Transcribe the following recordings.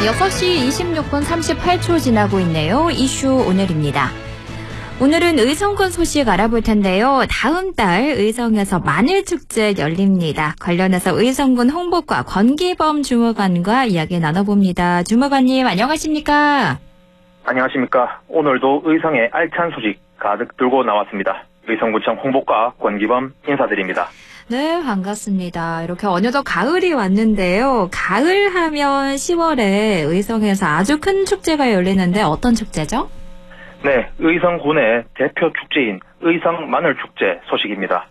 6시 26분 38초 지나고 있네요. 이슈 오늘입니다. 오늘은 의성군 소식 알아볼 텐데요. 다음 달 의성에서 마늘축제 열립니다. 관련해서 의성군 홍보과 권기범 주무관과 이야기 나눠봅니다. 주무관님 안녕하십니까? 안녕하십니까. 오늘도 의성의 알찬 소식 가득 들고 나왔습니다. 의성구청 홍보과 권기범 인사드립니다. 네, 반갑습니다. 이렇게 어느덧 가을이 왔는데요. 가을 하면 10월에 의성에서 아주 큰 축제가 열리는데 어떤 축제죠? 네, 의성군의 대표 축제인 의성 마늘축제 소식입니다.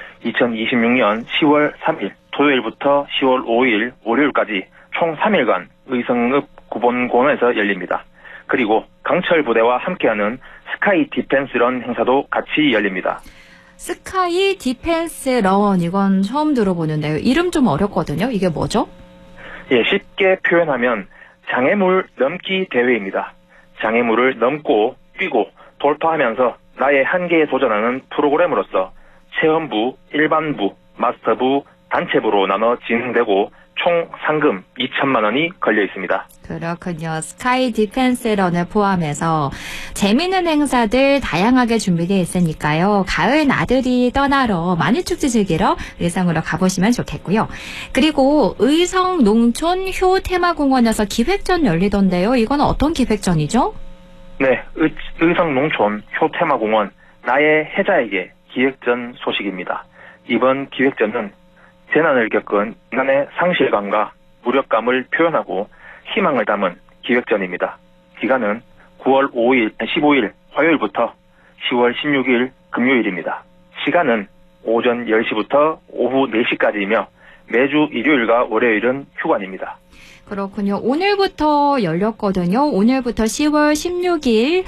2026년 10월 3일 토요일부터 10월 5일 월요일까지 총 3일간 의성읍 구본공원에서 열립니다. 그리고 강철 부대와 함께하는 스카이 디펜스 런 행사도 같이 열립니다. 스카이 디펜스 런, 이건 처음 들어보는데요. 이름 좀 어렵거든요. 이게 뭐죠? 예, 쉽게 표현하면 장애물 넘기 대회입니다. 장애물을 넘고 뛰고 돌파하면서 나의 한계에 도전하는 프로그램으로서 체험부, 일반부, 마스터부, 단체부로 나눠 진행되고 총 상금 2천만 원이 걸려 있습니다. 그렇군요. 스카이 디펜스 런을 포함해서 재미있는 행사들 다양하게 준비되어 있으니까요. 가을 나들이 떠나러 마늘축제 즐기러 의성으로 가보시면 좋겠고요. 그리고 의성 농촌 효 테마공원에서 기획전 열리던데요. 이건 어떤 기획전이죠? 네, 의성 농촌 효 테마공원 나의 해자에게 기획전 소식입니다. 이번 기획전은 재난을 겪은 인간의 상실감과 무력감을 표현하고 희망을 담은 기획전입니다. 기간은 9월 15일 화요일부터 10월 16일 금요일입니다. 시간은 오전 10시부터 오후 4시까지이며 매주 일요일과 월요일은 휴관입니다. 그렇군요. 오늘부터 열렸거든요. 오늘부터 10월 16일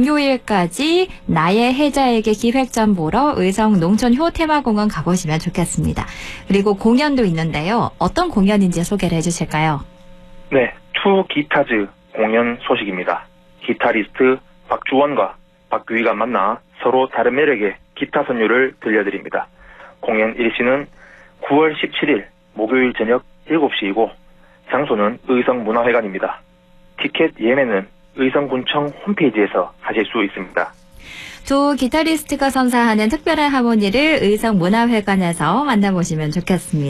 금요일까지 나의 해자에게 기획전 보러 의성 농촌 효테마공원 가보시면 좋겠습니다. 그리고 공연도 있는데요. 어떤 공연인지 소개를 해주실까요? 네, 투 기타즈 공연 소식입니다. 기타리스트 박주원과 박규희가 만나 서로 다른 매력의 기타 선율을 들려드립니다. 공연 일시는 9월 17일 목요일 저녁 7시이고 장소는 의성문화회관입니다. 티켓 예매는 의성군청 홈페이지에서 하실 수 있습니다. 두 기타리스트가 선사하는 특별한 하모니를 의성문화회관에서 만나보시면 좋겠습니다.